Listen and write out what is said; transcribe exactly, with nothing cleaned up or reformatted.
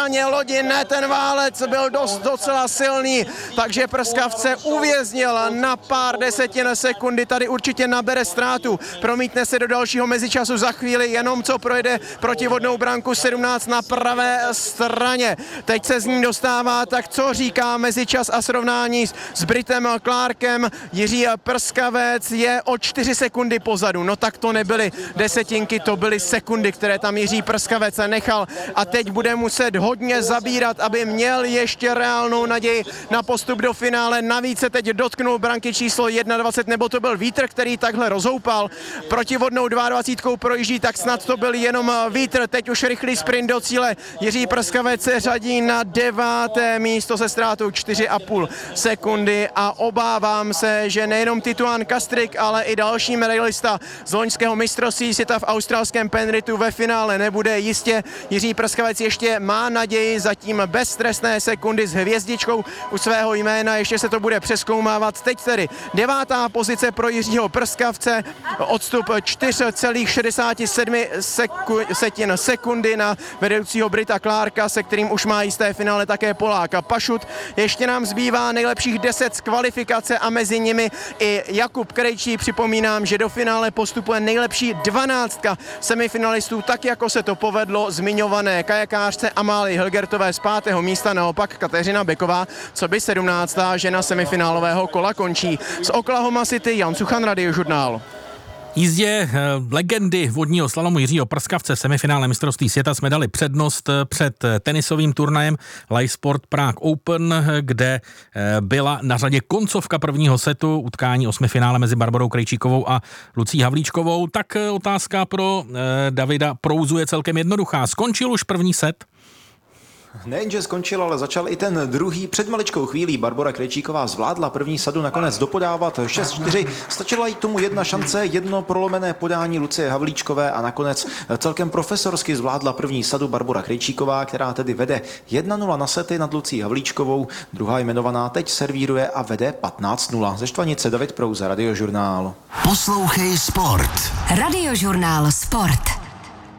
straně lodi, ne, ten válec byl dost docela silný, takže prskavce uvěznil na pár desetin sekundy, tady určitě nabere ztrátu, promítne se do dalšího mezičasu za chvíli, jenom co projede protivodnou branku sedmnáct na pravé straně. Teď se z ní dostává, tak co říká mezičas a srovnání s Britem Clarkem. Jiří Prskavec je o čtyři sekundy pozadu, no tak to nebyly desetinky, to byly sekundy, které tam Jiří Prskavec nechal a teď bude muset hodně zabírat, aby měl ještě reálnou naději na postup do finále. Navíc se teď dotknul branky číslo dvacet jedna, nebo to byl vítr, který takhle rozhoupal. Protivodnou dvacet dva projíždí, tak snad to byl jenom vítr. Teď už rychlý sprint do cíle. Jiří Prskavec se řadí na deváté místo se ztrátou čtyři a půl sekundy a obávám se, že nejenom Tituan Kastrik, ale i další medailista z loňského mistrovství světa v australském Penritu ve finále nebude. Jistě Jiří Prskavec ještě má naději, zatím bez trestné sekundy s hvězdičkou u svého jména, ještě se to bude přezkoumávat. Teď tedy devátá pozice pro Jiřího Prskavce, odstup čtyři celá šedesát sedm seku- sekundy na vedoucího Brita Clarka, se kterým už má jisté finále také Polák Pašut. Ještě nám zbývá nejlepších deset z kvalifikace a mezi nimi i Jakub Krejčí. Připomínám, že do finále postupuje nejlepší dvanáctka semifinalistů, tak jako se to povedlo zmiňované kajakářce Amálii Hilgertové z pátého místa, naopak Kateřina Beková, co by sedmnáctá žena semifinálového kola končí. Z Oklahoma City Jan Suchan, Radiožurnál. Jízdě legendy vodního slalomu Jiřího Prskavce v semifinále mistrovství světa jsme dali přednost před tenisovým turnajem Live Sport Prague Open, kde byla na řadě koncovka prvního setu, utkání osmifinále mezi Barborou Krejčíkovou a Lucí Havlíčkovou. Tak otázka pro Davida Prouzu je celkem jednoduchá. Skončil už první set? Nejenže skončil, ale začal i ten druhý. Před maličkou chvílí Barbora Krejčíková zvládla první sadu nakonec dopodávat šest čtyři. Stačila jí tomu jedna šance, jedno prolomené podání Lucie Havlíčkové a nakonec celkem profesorsky zvládla první sadu Barbora Krejčíková, která tedy vede jedna nula na sety nad Lucí Havlíčkovou. Druhá jmenovaná teď servíruje a vede patnáct nula. Ze Štvanice David Prouza, Radiožurnál. Poslouchej Sport. Radiožurnál Sport.